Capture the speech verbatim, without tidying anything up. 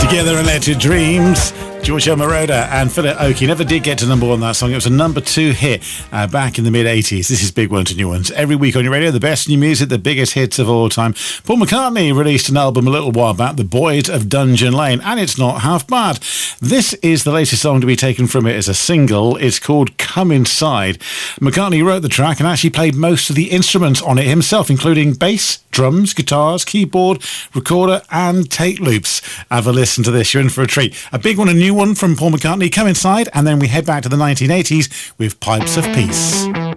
Together and Let Your Dreams. Giorgio Moroder and Philip Oakey never did get to number one, that song. It was a number two hit uh, back in the mid-eighties. This is Big Ones and New Ones. Every week on your radio, the best new music, the biggest hits of all time. Paul McCartney released an album a little while back, The Boys of Dungeon Lane, and it's not half bad. This is the latest song to be taken from it as a single. It's called Come Inside. McCartney wrote the track and actually played most of the instruments on it himself, including bass, drums, guitars, keyboard, recorder, and tape loops. Have a listen to this. You're in for a treat. A big one, a new one from Paul McCartney. Come Inside, and then we head back to the nineteen eighties with Pipes of Peace.